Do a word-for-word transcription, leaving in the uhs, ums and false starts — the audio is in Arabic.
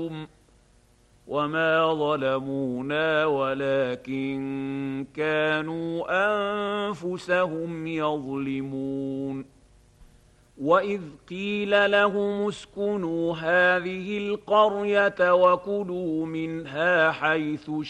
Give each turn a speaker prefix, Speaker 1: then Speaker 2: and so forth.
Speaker 1: لهم وما ظلمونا ولكن كانوا أنفسهم يظلمون وإذ قيل لهم اسكنوا هذه القرية وكلوا منها حيث